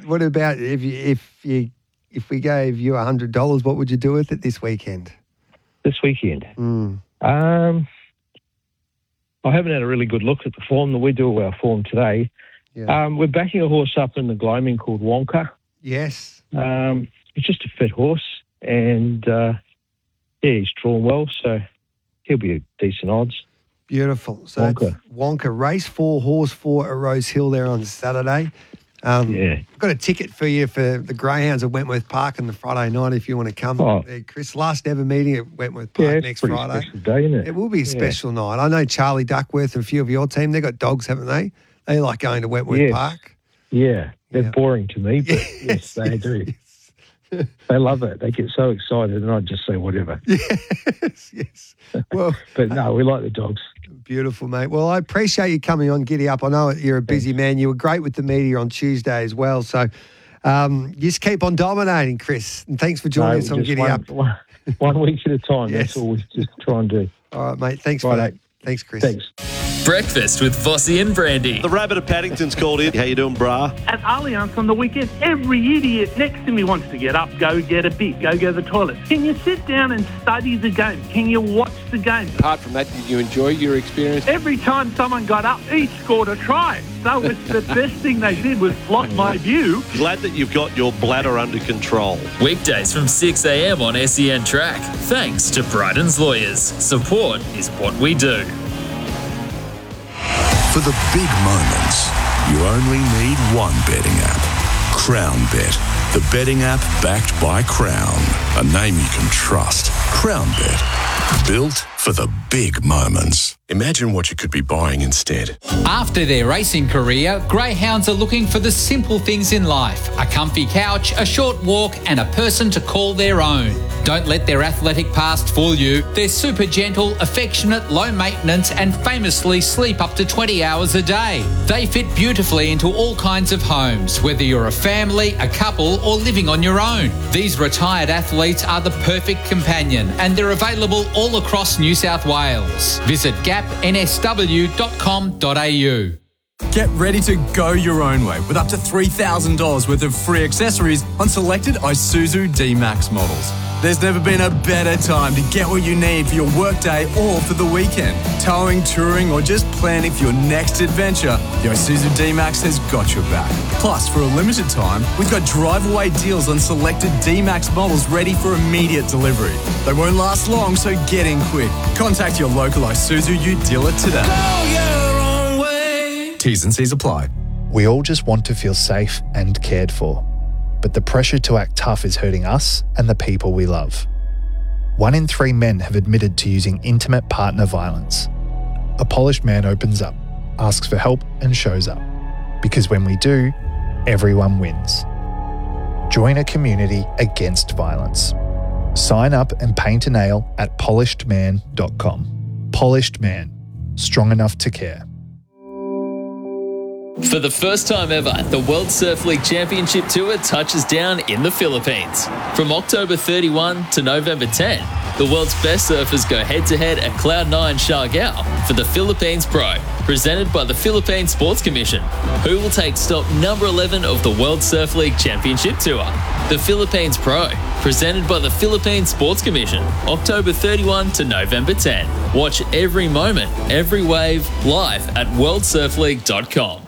What about if we gave you $100? What would you do with it this weekend? This weekend? I haven't had a really good look at the form. We do our form today. Yeah. We're backing a horse up in the Gloaming called Wonka. Yes. It's just a fit horse, and he's drawn well, so he'll be a decent odds. Beautiful. So Wonka, race 4, horse 4 at Rose Hill there on Saturday. Got a ticket for you for the Greyhounds at Wentworth Park on the Friday night if you want to come. Chris, last ever meeting at Wentworth Park next Friday. Special day, isn't it? It will be a special night. I know Charlie Duckworth and a few of your team, they've got dogs, haven't they? They like going to Wentworth Park. Yeah, they're boring to me, but yes, they do. They love it. They get so excited, and I just say whatever. Yes. Well, but no, we like the dogs. Beautiful, mate. Well, I appreciate you coming on Giddy Up. I know you're a busy man. You were great with the media on Tuesday as well. So just keep on dominating, Chris. And thanks for joining us on Giddy Up. One week at a time. That's all we just try and do. All right, mate. Thanks for that. Thanks, Chris. Thanks. Breakfast with Vossi and Brandy. The Rabbit of Paddington's called in. How you doing, brah? At Allianz on the weekend, every idiot next to me wants to get up, go get a beer, go to the toilet. Can you sit down and study the game? Can you watch the game? Apart from that, did you enjoy your experience? Every time someone got up, each scored a try. So it's the best thing they did was block my view. Glad that you've got your bladder under control. Weekdays from 6 a.m. on SEN Track. Thanks to Bryden's Lawyers. Support is what we do. For the big moments, you only need one betting app. Crown Bet, the betting app backed by Crown. A name you can trust. Crown Bet, built for the big moments. Imagine what you could be buying instead. After their racing career, greyhounds are looking for the simple things in life. A comfy couch, a short walk, and a person to call their own. Don't let their athletic past fool you. They're super gentle, affectionate, low maintenance, and famously sleep up to 20 hours a day. They fit beautifully into all kinds of homes, whether you're a family, a couple, or living on your own. These retired athletes are the perfect companion, and they're available all across New South Wales. Visit gapnsw.com.au. Get ready to go your own way with up to $3,000 worth of free accessories on selected Isuzu D-Max models. There's never been a better time to get what you need for your workday or for the weekend. Towing, touring, or just planning for your next adventure, the Isuzu D-Max has got your back. Plus, for a limited time, we've got drive-away deals on selected D-Max models ready for immediate delivery. They won't last long, so get in quick. Contact your local Isuzu Ute dealer today. Go your own way. T's and C's apply. We all just want to feel safe and cared for. But the pressure to act tough is hurting us and the people we love. 1 in 3 men have admitted to using intimate partner violence. A polished man opens up, asks for help and shows up. Because when we do, everyone wins. Join a community against violence. Sign up and paint a nail at polishedman.com. Polished Man. Strong enough to care. For the first time ever, the World Surf League Championship Tour touches down in the Philippines. From October 31 to November 10, the world's best surfers go head-to-head at Cloud9 Siargao for the Philippines Pro, presented by the Philippine Sports Commission, who will take stop number 11 of the World Surf League Championship Tour. The Philippines Pro, presented by the Philippine Sports Commission, October 31 to November 10. Watch every moment, every wave, live at worldsurfleague.com.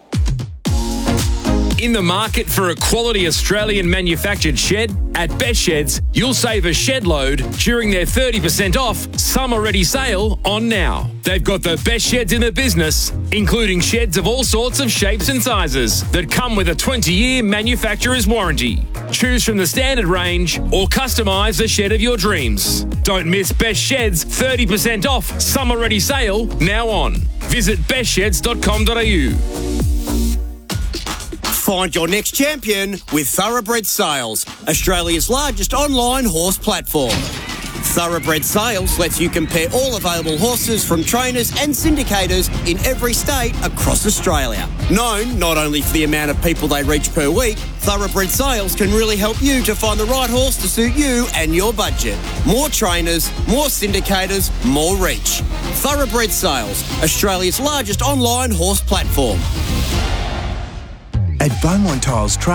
In the market for a quality Australian manufactured shed? At Best Sheds, you'll save a shed load during their 30% off summer ready sale on now. They've got the best sheds in the business, including sheds of all sorts of shapes and sizes that come with a 20-year manufacturer's warranty. Choose from the standard range or customise the shed of your dreams. Don't miss Best Sheds 30% off summer ready sale now on. Visit bestsheds.com.au. Find your next champion with Thoroughbred Sales, Australia's largest online horse platform. Thoroughbred Sales lets you compare all available horses from trainers and syndicators in every state across Australia. Known not only for the amount of people they reach per week, Thoroughbred Sales can really help you to find the right horse to suit you and your budget. More trainers, more syndicators, more reach. Thoroughbred Sales, Australia's largest online horse platform. At Beaumont Tiles Trade,